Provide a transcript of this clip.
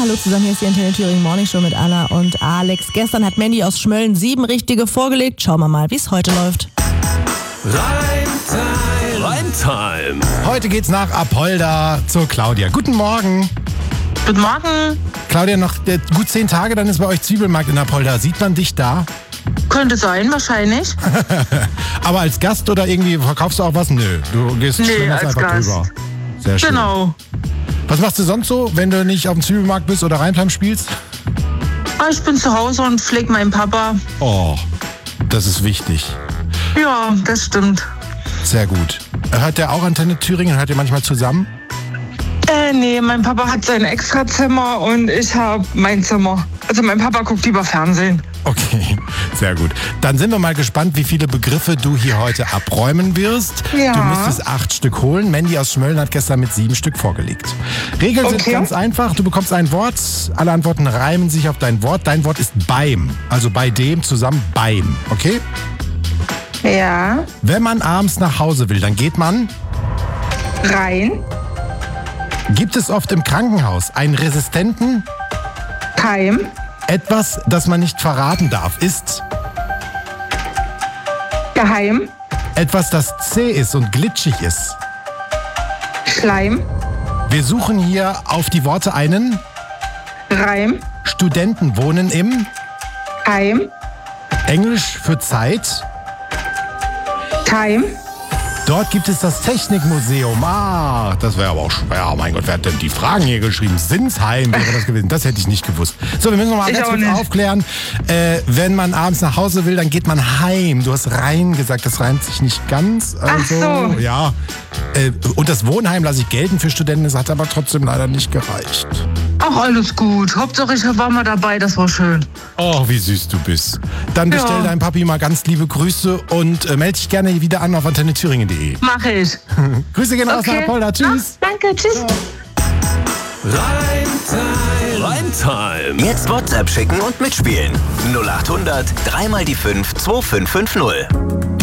hallo zusammen, hier ist die Antenne Thüringen Morning Show mit Anna und Alex. Gestern hat Mandy aus Schmölln 7 richtige vorgelegt. Schauen wir mal, wie es heute läuft. Reimtime. Heute geht's nach Apolda zur Claudia. Guten Morgen. Guten Morgen. Claudia, noch gut 10 Tage, dann ist bei euch Zwiebelmarkt in Apolda. Sieht man dich da? Könnte sein, wahrscheinlich. Aber als Gast oder irgendwie verkaufst du auch was? Nö, du gehst als einfach Gast. drüber. Sehr schön. Genau. Was machst du sonst so, wenn du nicht auf dem Zwiebelmarkt bist oder Reimtime spielst? Ich bin zu Hause und pflege meinen Papa. Oh, das ist wichtig. Ja, das stimmt. Sehr gut. Hört der auch Antenne Thüringen? Hört ihr manchmal zusammen? Nee, mein Papa hat sein Extrazimmer und ich habe mein Zimmer. Also mein Papa guckt lieber Fernsehen. Okay, sehr gut. Dann sind wir mal gespannt, wie viele Begriffe du hier heute abräumen wirst. Ja. Du müsstest 8 Stück holen. Mandy aus Schmölln hat gestern mit 7 Stück vorgelegt. Regeln sind ganz einfach. Du bekommst ein Wort. Alle Antworten reimen sich auf dein Wort. Dein Wort ist beim. Also bei dem zusammen beim. Okay? Ja. Wenn man abends nach Hause will, dann geht man. Rein. Gibt es oft im Krankenhaus einen resistenten? Keim. Etwas, das man nicht verraten darf, ist Geheim. etwas, das zäh ist und glitschig ist. Schleim. Wir suchen hier auf die Worte einen. Reim. Studenten wohnen im. Heim. Englisch für Zeit. Time. Dort gibt es das Technikmuseum. Das wäre aber auch schwer. Mein Gott, wer hat denn die Fragen hier geschrieben? Sinsheim wäre das gewesen. Das hätte ich nicht gewusst. So, wir müssen noch mal ganz kurz aufklären. Wenn man abends nach Hause will, dann geht man heim. Du hast rein gesagt, das reimt sich nicht ganz. Also, Ach so. Ja. Und das Wohnheim lasse ich gelten für Studenten. Das hat aber trotzdem leider nicht gereicht. Ach, alles gut. Hauptsache ich war mal dabei, das war schön. Oh, wie süß du bist. Dann bestell deinem Papi mal ganz liebe Grüße und melde dich gerne wieder an auf antennethüringen.de. Mach ich. Grüße gehen raus nach Apolda. Tschüss. Danke, tschüss. Reimtime. Jetzt WhatsApp schicken und mitspielen. 0800 3 mal die 5 2550.